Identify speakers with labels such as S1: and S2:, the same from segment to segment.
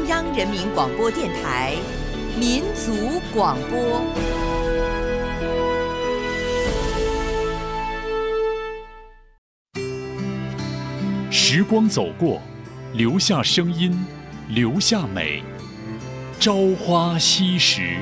S1: 央人民广播电台民族广播。
S2: 时光走过，留下声音，留下美。朝花夕拾。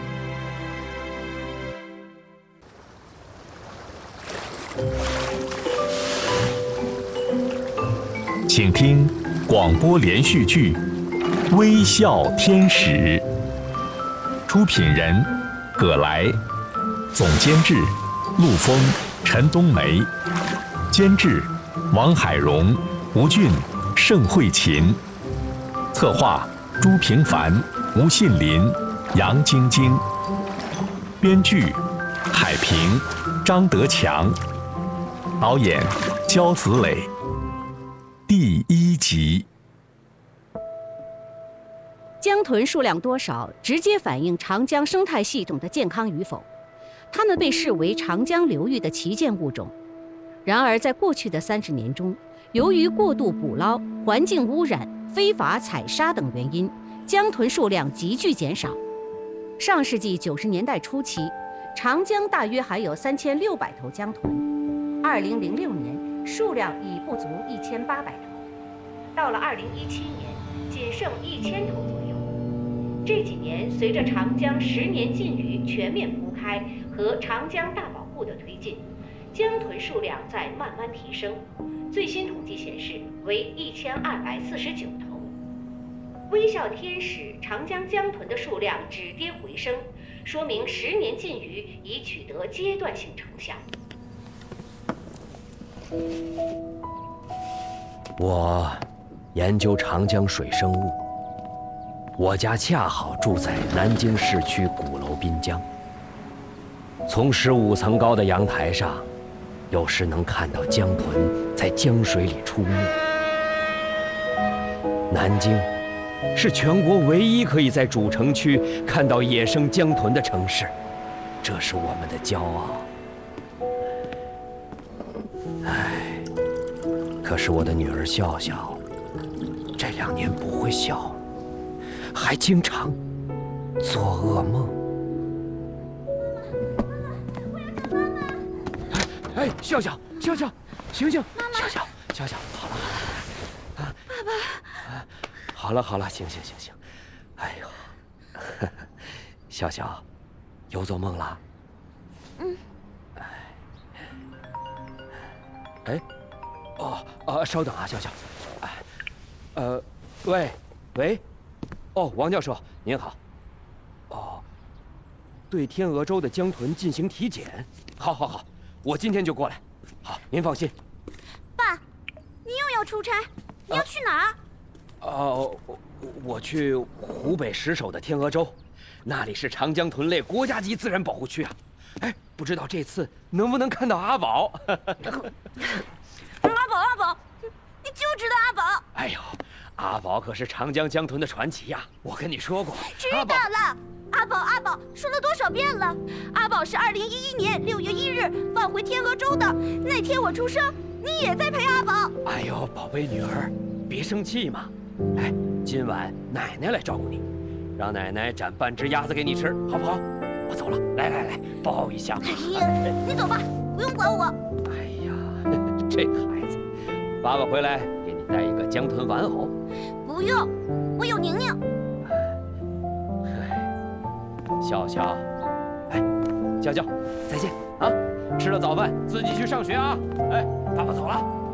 S2: 请听广播连续剧《微笑天使》，出品人葛来，总监制陆枫、陈冬梅，监制王海荣、吴俊、盛慧琴，策划朱平凡、吴信林、杨晶晶，编剧海平、张德强，导演焦子磊。第1集。
S3: 江豚数量多少，直接反映长江生态系统的健康与否。它们被视为长江流域的旗舰物种。然而，在过去的30年中，由于过度捕捞、环境污染、非法采沙等原因，江豚数量急剧减少。上世纪90年代初期，长江大约还有3600头江豚，2006年数量已不足1800头，到了2017年，仅剩1000头左右。这几年，随着长江10年禁渔全面铺开和长江大保护的推进，江豚数量在慢慢提升。最新统计显示为1249头。微笑天使长江江豚的数量止跌回升，说明10年禁渔已取得阶段性成效。
S4: 我研究长江水生物，我家恰好住在南京市区鼓楼滨江。从15层高的阳台上，有时能看到江豚在江水里出没。南京是全国唯一可以在主城区看到野生江豚的城市，这是我们的骄傲。唉，可是我的女儿笑笑这2年不会笑了，还经常做噩梦。哎，笑笑，笑笑，醒醒！笑笑，笑笑，好了，啊，
S3: 爸爸，
S4: 好了，醒。哎呦，笑笑，又做梦了？哎，稍等啊，笑笑。喂，哦，王教授您好。哦，对天鹅洲的江豚进行体检。好，我今天就过来。好，您放心。
S5: 爸，你又要出差？你要去哪儿？
S4: 我去湖北10首的天鹅洲，那里是长江豚类国家级自然保护区啊。哎，不知道这次能不能看到阿宝？
S5: 阿宝，你就知道阿宝。
S4: 哎呦，阿宝可是长江江豚的传奇呀！我跟你说过。
S5: 知道了，阿宝，说了多少遍了？阿宝是2011年6月1日放回天鹅洲的，那天我出生，你也在陪阿宝。
S4: 哎呦，宝贝女儿，别生气嘛。哎，今晚奶奶来照顾你，让奶奶斩半只鸭子给你吃，好不好？我走了，来，抱一下。
S5: 哎呀，你走吧，不用管我。
S4: 哎呀，这孩子，爸爸回来给你带一个江豚玩偶。
S5: 不用，我有宁宁。
S4: 笑笑，哎，笑笑，再见啊！吃了早饭自己去上学啊！哎，爸爸走了。